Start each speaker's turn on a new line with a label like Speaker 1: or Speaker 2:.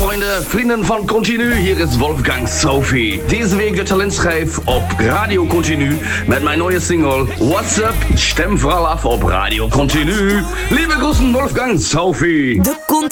Speaker 1: Freunde, Vrienden van Continu, hier ist Wolfgang Sophie. Diese Week de talentschijf op Radio Continu met mijn nieuwe single What's Up, stem vooral af op Radio Continu. Liebe Großen, Wolfgang Sophie.